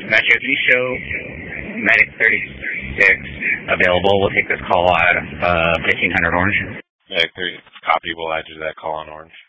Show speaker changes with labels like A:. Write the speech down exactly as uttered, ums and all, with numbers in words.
A: Metro, can you show Medic thirty-six available? We'll take this call at uh, fifteen hundred Orange.
B: Medic thirty, copy. We'll add you to that call on Orange.